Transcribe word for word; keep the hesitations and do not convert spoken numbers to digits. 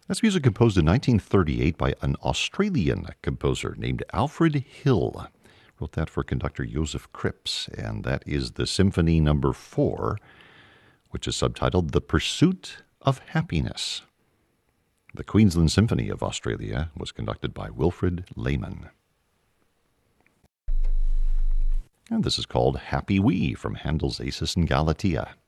That's music composed in nineteen thirty-eight by an Australian composer named Alfred Hill. Wrote that for conductor Joseph Cripps, and that is the Symphony Number Four, which is subtitled The Pursuit of Happiness. The Queensland Symphony of Australia was conducted by Wilfred Lehman. And this is called Happy Wee from Handel's Acis and Galatea.